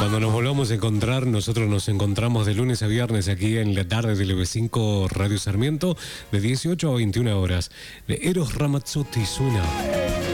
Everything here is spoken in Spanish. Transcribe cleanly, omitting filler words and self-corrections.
Cuando nos volvamos a encontrar, nosotros nos encontramos de lunes a viernes aquí en la tarde de LB5 Radio Sarmiento, de 18 a 21 horas. De Eros Ramazzotti suena